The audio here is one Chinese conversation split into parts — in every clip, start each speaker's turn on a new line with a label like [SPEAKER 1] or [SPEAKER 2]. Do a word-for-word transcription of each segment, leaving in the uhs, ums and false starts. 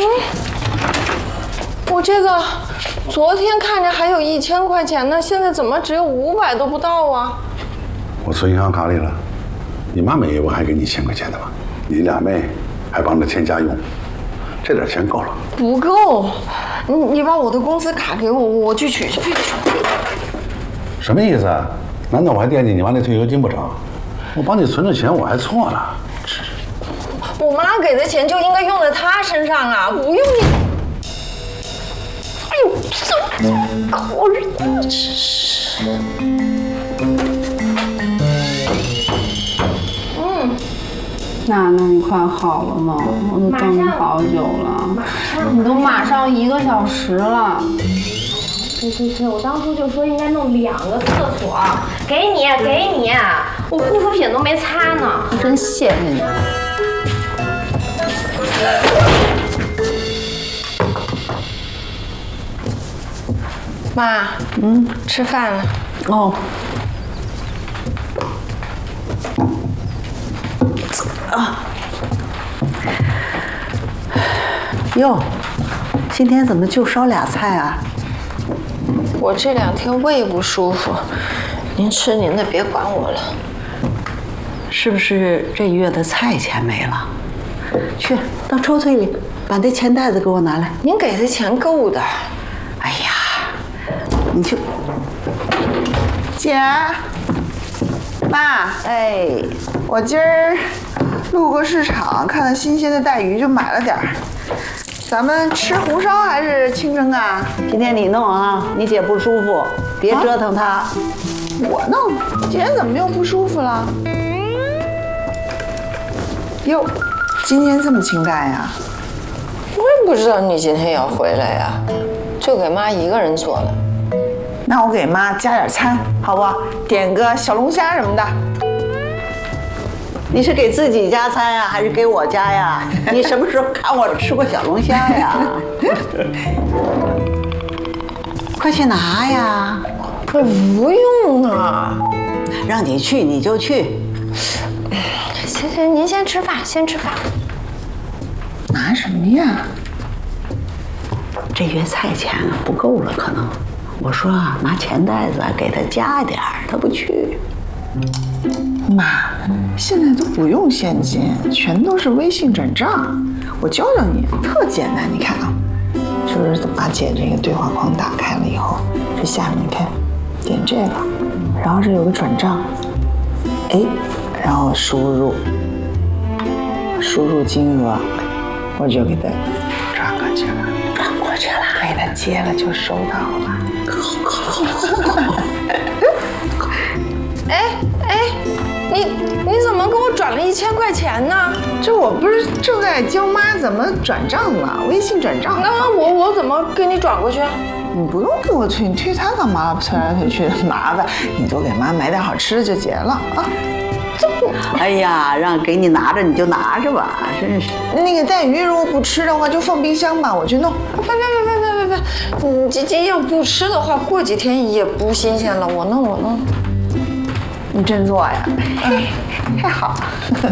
[SPEAKER 1] 我这个昨天看着还有一千块钱呢，现在怎么只有五百都不到啊？
[SPEAKER 2] 我存银行卡里了，你妈每月不还给你一千块钱的吗？你俩妹还帮着添家用，这点钱够了。
[SPEAKER 1] 不够，你你把我的工资卡给我，我去取去。
[SPEAKER 2] 什么意思啊？难道我还惦记你妈那退休金不成？我帮你存着钱，我还错了。
[SPEAKER 1] 我妈给的钱就应该用在她身上啊，不用你。哎呦，这狗日的！嗯，
[SPEAKER 3] 娜娜，你快好了吗？我都等你好久了，你都马上一个小时了。
[SPEAKER 4] 对对对，我当初就说应该弄两个厕所，给你给你，我护肤品都没擦呢，
[SPEAKER 3] 真谢谢你。
[SPEAKER 1] 妈，嗯，吃饭了。
[SPEAKER 3] 哦。
[SPEAKER 5] 啊。哟，今天怎么就烧俩菜啊？
[SPEAKER 1] 我这两天胃不舒服，您吃您的，别管我了。
[SPEAKER 5] 是不是这月的菜钱没了？去到抽屉里把那钱袋子给我拿来。
[SPEAKER 1] 您给的钱够的。
[SPEAKER 5] 哎呀，你就
[SPEAKER 6] 姐，妈，哎，我今儿路过市场，看到新鲜的带鱼，就买了点儿。咱们吃红烧还是清蒸啊？
[SPEAKER 5] 今天你弄啊，你姐不舒服，别折腾她。啊、
[SPEAKER 6] 我弄？姐怎么又不舒服了？哟，今天这么清淡呀？
[SPEAKER 1] 我也不知道你今天要回来呀，就给妈一个人做了。
[SPEAKER 6] 那我给妈加点餐，好不好？点个小龙虾什么的。
[SPEAKER 5] 你是给自己加餐呀，还是给我加呀？你什么时候看我吃过小龙虾呀？快去拿呀！
[SPEAKER 1] 不用啊，
[SPEAKER 5] 让你去你就去。
[SPEAKER 1] 行行，您先吃饭，先吃饭。
[SPEAKER 6] 拿什么呀？
[SPEAKER 5] 这月菜钱不够了，可能。我说啊，拿钱袋子给他加点儿，他不去。
[SPEAKER 6] 妈，现在都不用现金，全都是微信转账。我教教你，特简单。你看啊，就是把姐这个对话框打开了以后，这下面你看，点这个，然后这有个转账，哎，然后输入输入金额，我就给他转过去了，转过去了，给他接了就收到了。
[SPEAKER 1] 哎哎，你你怎么给我转了一千块钱呢？
[SPEAKER 6] 这我不是正在教妈怎么转账吗？微信转账。
[SPEAKER 1] 那我我怎么给你转过去？
[SPEAKER 6] 你不用给我推，你推他干嘛？推来推去的麻烦，你多给妈买点好吃的就结了啊。这不，
[SPEAKER 5] 哎呀，让给你拿着你就拿着吧，真是。
[SPEAKER 6] 那个带鱼如果不吃的话，就放冰箱吧，我去弄。
[SPEAKER 1] 别别别别别别别，你这这要不吃的话，过几天也不新鲜了。我弄我弄。
[SPEAKER 6] 你真做呀？哎，太好了。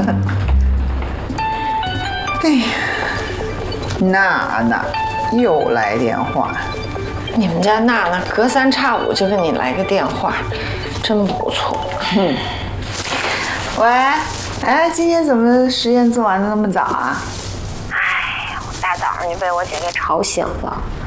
[SPEAKER 6] 哎呀，娜娜又来电话。
[SPEAKER 1] 你们家娜娜隔三差五就给你来个电话，真不错。
[SPEAKER 6] 哼。喂，哎，今天怎么实验做完的那么早啊？
[SPEAKER 4] 哎，我大早上就被我姐给吵醒了。